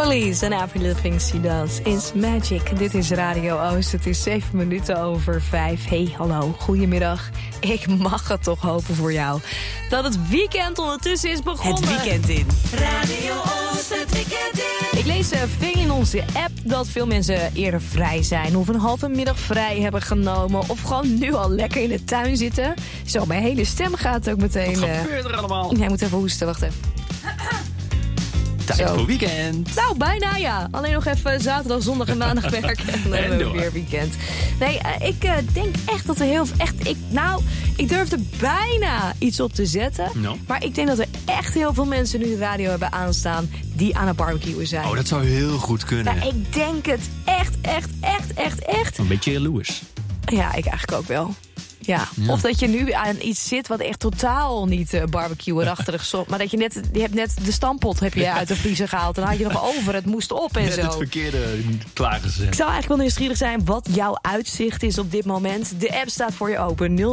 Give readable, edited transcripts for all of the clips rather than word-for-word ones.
Elise en Every Living She Does is Magic. Dit is Radio Oost. Het is 7 minuten over 5. Hey, hallo, goedemiddag. Ik mag het toch hopen voor jou dat het weekend ondertussen is begonnen. Het weekend in. Radio Oost, het weekend in. Ik lees veel in onze app dat veel mensen eerder vrij zijn, of een halve middag vrij hebben genomen, of gewoon nu al lekker in de tuin zitten. Zo, mijn hele stem gaat ook meteen... Wat gebeurt er allemaal? Jij moet even hoesten, wacht even. Tijd voor weekend. Nou, bijna ja. Alleen nog even zaterdag, zondag en maandag werken. En dan hebben we weer weekend. Nee, ik denk echt dat er heel veel... Ik durf er bijna iets op te zetten. No. Maar ik denk dat er echt heel veel mensen nu de radio hebben aanstaan die aan het barbecuen zijn. Oh, dat zou heel goed kunnen. Ja, ik denk het echt. Een beetje jaloers. Ja, ik eigenlijk ook wel. Ja. Of dat je nu aan iets zit wat echt totaal niet barbecue-achtig is. Maar dat je hebt net de stampot uit de vriezer gehaald. En dan had je nog over, het moest op en net zo. Het verkeerde klaargezet. Ik zou eigenlijk wel nieuwsgierig zijn wat jouw uitzicht is op dit moment. De app staat voor je open. 0645667133.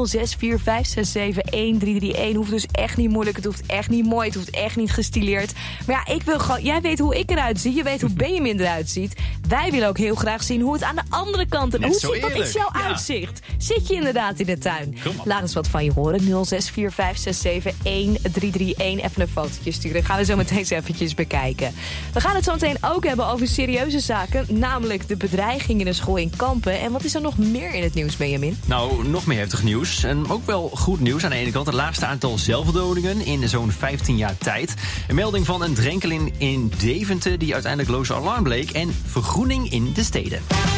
Hoeft dus echt niet moeilijk, het hoeft echt niet mooi, het hoeft echt niet gestileerd. Maar ja, ik wil gewoon... Jij weet hoe ik eruit zie, je weet hoe Benjamin eruit ziet. Wij willen ook heel graag zien hoe het aan de andere kant... Wat is jouw uitzicht? Zit je inderdaad in de tuin? Laat eens wat van je horen. 0645667133. Even een fotootje sturen. Gaan we zo meteen eens eventjes bekijken. We gaan het zo meteen ook hebben over serieuze zaken. Namelijk de bedreiging in een school in Kampen. En wat is er nog meer in het nieuws, Benjamin? Nou, nog meer heftig nieuws. En ook wel goed nieuws aan de ene kant. Het laagste aantal zelfdodingen in zo'n 15 jaar tijd. Een melding van een drenkeling in Deventer die uiteindelijk loze alarm bleek. En vergroening in de steden.